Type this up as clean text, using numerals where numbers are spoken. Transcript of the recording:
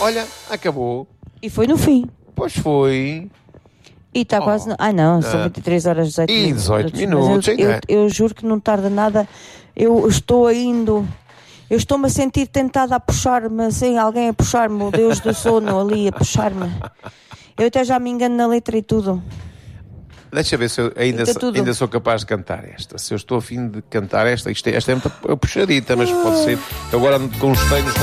Olha, acabou. E foi no fim. Pois foi. E está quase... não, são 23 horas e 18 minutos. E 18 minutos, Eu juro que não tarda nada. Eu estou-me a sentir tentada a puxar-me, assim, alguém a puxar-me, o Deus do sono ali a puxar-me. Eu até já me engano na letra e tudo. Deixa ver se eu ainda sou capaz de cantar esta. Se eu estou a fim de cantar esta é muito puxadita, mas pode ser. Eu agora com os treinos